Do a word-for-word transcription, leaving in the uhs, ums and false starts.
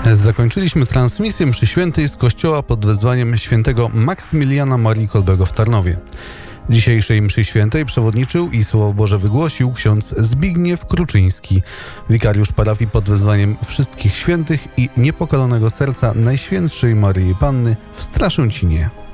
Zakończyliśmy transmisję mszy świętej z kościoła pod wezwaniem świętego Maksymiliana Marii Kolbego w Tarnowie. Dzisiejszej mszy świętej przewodniczył i Słowo Boże wygłosił ksiądz Zbigniew Kruczyński, wikariusz parafii pod wezwaniem wszystkich świętych i niepokolonego serca Najświętszej Maryi Panny w Straszęcinie.